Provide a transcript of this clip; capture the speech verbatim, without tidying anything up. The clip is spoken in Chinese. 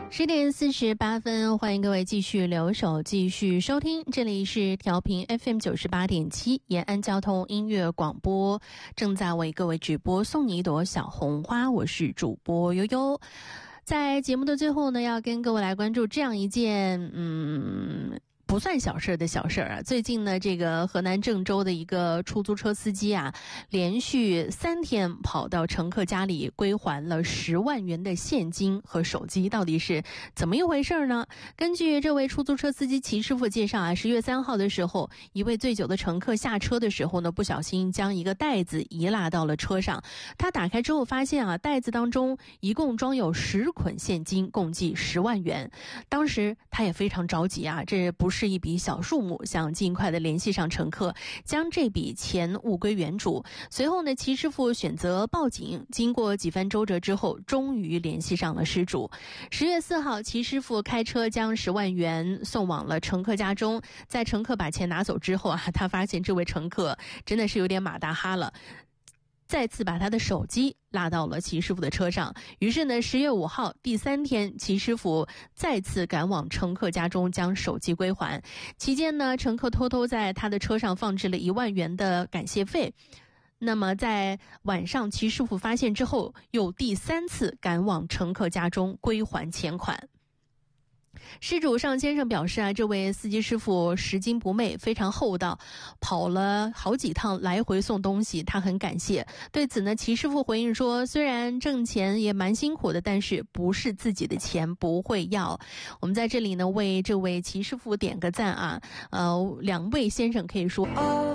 十点四十八分，欢迎各位继续留守，继续收听，这里是调频 F M 九十八点七延安交通音乐广播，正在为各位直播送你一朵小红花，我是主播悠悠。在节目的最后呢，要跟各位来关注这样一件嗯不算小事的小事啊。最近呢，这个河南郑州的一个出租车司机啊，连续三天跑到乘客家里归还了十万元的现金和手机，到底是怎么一回事呢？根据这位出租车司机齐师傅介绍啊，十月三号的时候，一位醉酒的乘客下车的时候呢，不小心将一个袋子遗落到了车上。他打开之后发现啊，袋子当中一共装有十捆现金，共计十万元。当时他也非常着急啊，这不是是一笔小数目，想尽快的联系上乘客，将这笔钱物归原主。随后呢，齐师傅选择报警，经过几番周折之后，终于联系上了失主。十月四号，齐师傅开车将十万元送往了乘客家中。在乘客把钱拿走之后啊，他发现这位乘客真的是有点马大哈了，再次把他的手机拉到了齐师傅的车上。于是呢，十月五号第三天，齐师傅再次赶往乘客家中将手机归还。期间呢，乘客偷偷在他的车上放置了一万元的感谢费。那么在晚上齐师傅发现之后，又第三次赶往乘客家中归还钱款。失主尚先生表示啊，这位司机师傅拾金不昧，非常厚道，跑了好几趟来回送东西，他很感谢。对此呢，齐师傅回应说，虽然挣钱也蛮辛苦的，但是不是自己的钱不会要。我们在这里呢为这位齐师傅点个赞啊，呃，两位先生可以说